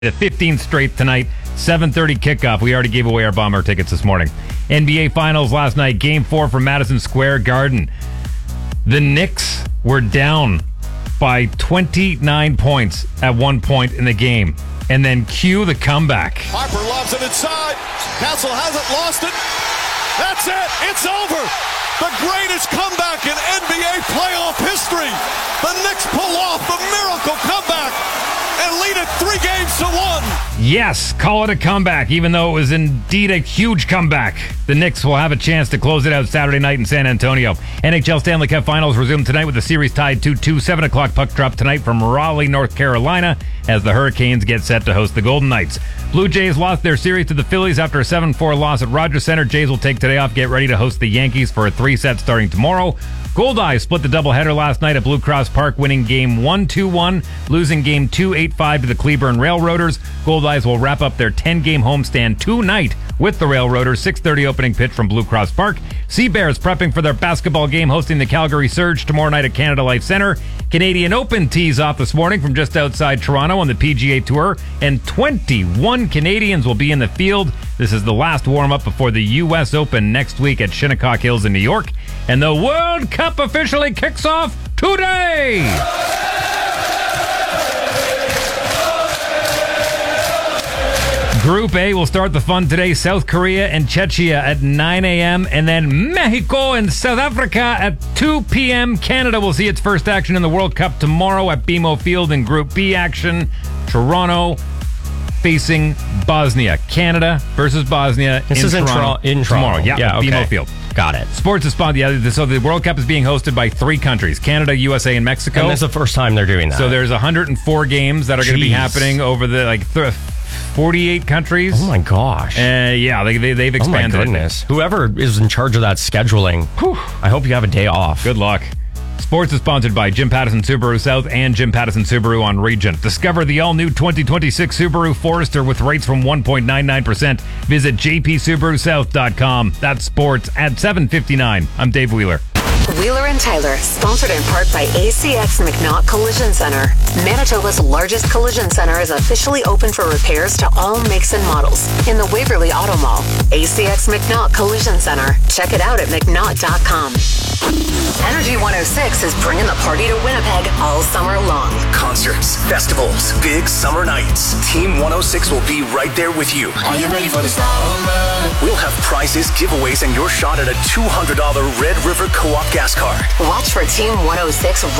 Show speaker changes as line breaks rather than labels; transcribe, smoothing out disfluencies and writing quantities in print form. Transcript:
The 15th straight tonight, 7:30 kickoff. We already gave away our Bomber tickets this morning. NBA Finals last night, Game 4 from Madison Square Garden. The Knicks were down by 29 points at one point in the game. And then cue the comeback.
Harper lobs it inside. Castle hasn't lost it. That's it. It's over. The greatest comeback in NBA playoff history. The Knicks pull off the miracle comeback and lead it 3-1.
Yes, call it a comeback, even though it was indeed a huge comeback. The Knicks will have a chance to close it out Saturday night in San Antonio. NHL Stanley Cup Finals resume tonight with the series tied 2-2. 7 o'clock puck drop tonight from Raleigh, North Carolina, as the Hurricanes get set to host the Golden Knights. Blue Jays lost their series to the Phillies after a 7-4 loss at Rogers Center. Jays will take today off, get ready to host the Yankees for a 3-set starting tomorrow. Goldeyes split the doubleheader last night at Blue Cross Park, winning Game 1 2-1, losing Game 2 8-5 to the Cleburne Railroaders. Goldeyes will wrap up their 10-game homestand tonight with the Railroaders. 6:30 opening pitch from Blue Cross Park. Sea Bears prepping for their basketball game, hosting the Calgary Surge tomorrow night at Canada Life Centre. Canadian Open tees off this morning from just outside Toronto on the PGA Tour, and 21 Canadians will be in the field. This is the last warm-up before the U.S. Open next week at Shinnecock Hills in New York. And the World Cup officially kicks off today! Group A will start the fun today. South Korea and Czechia at 9 a.m. and then Mexico and South Africa at 2 p.m. Canada will see its first action in the World Cup tomorrow at BMO Field in Group B action. Toronto facing Bosnia. Canada versus Bosnia.
This is
Toronto.
in
Tomorrow.
Toronto.
Yeah,
okay.
BMO Field.
Got it.
Sports is sponsored. Yeah, so the World Cup is being hosted by 3 countries: Canada, USA, and Mexico.
And this is the first time they're doing that.
So there's 104 games that are going to be happening over the 48 countries.
Oh my gosh.
Yeah, they've expanded.
Oh my goodness. Whoever is in charge of that scheduling, I hope you have a day off.
Good luck. Sports is sponsored by Jim Pattison Subaru South and Jim Pattison Subaru on Regent. Discover the all-new 2026 Subaru Forester with rates from 1.99%. Visit jpsubarusouth.com. That's sports at 7:59. I'm Dave Wheeler.
Wheeler and Tyler, sponsored in part by ACX McNaught Collision Center. Manitoba's largest collision center is officially open for repairs to all makes and models in the Waverly Auto Mall. ACX McNaught Collision Center. Check it out at McNaught.com. Energy 106 is bringing the party to Winnipeg all summer long.
Concerts, festivals, big summer nights. Team 106 will be right there with you.
Are you ready for the summer?
We'll have prizes, giveaways, and your shot at a $200 Red River Co-op gas card.
Watch for Team 106